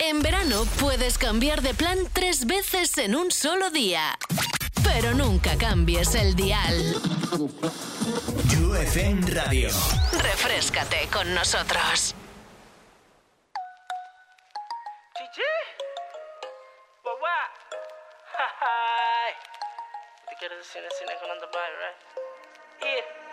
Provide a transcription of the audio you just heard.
En verano puedes cambiar de plan 3 veces en un solo día. Pero nunca cambies el dial. You FM Radio. Refréscate con nosotros. Chichi. What? Hi. Te quieres decir con on the bike, right? Yeah.